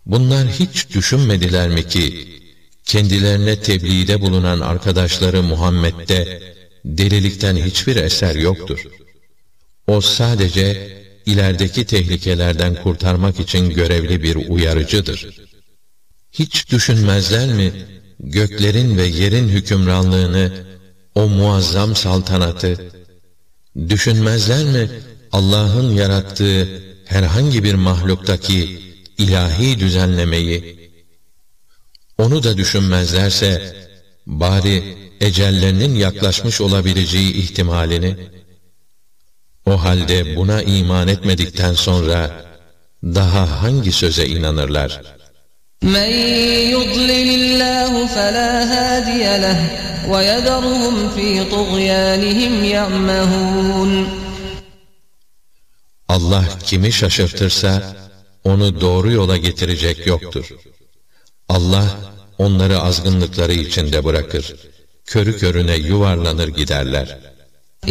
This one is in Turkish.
Bunlar hiç düşünmediler mi ki, kendilerine tebliğde bulunan arkadaşları Muhammed'de delilikten hiçbir eser yoktur. O sadece ilerideki tehlikelerden kurtarmak için görevli bir uyarıcıdır. Hiç düşünmezler mi, göklerin ve yerin hükümranlığını, o muazzam saltanatı, düşünmezler mi Allah'ın yarattığı herhangi bir mahluktaki ilahi düzenlemeyi? Onu da düşünmezlerse, bari ecellerinin yaklaşmış olabileceği ihtimalini, o halde buna iman etmedikten sonra daha hangi söze inanırlar? مَنْ يُضْلِلِ اللّٰهُ فَلَا هَادِيَ لَهُ وَيَذَرُهُمْ فِي طُغْيَانِهِمْ يَعْمَهُونَ. Allah kimi şaşırtırsa, onu doğru yola getirecek yoktur. Allah, onları azgınlıkları içinde bırakır, körü körüne yuvarlanır giderler.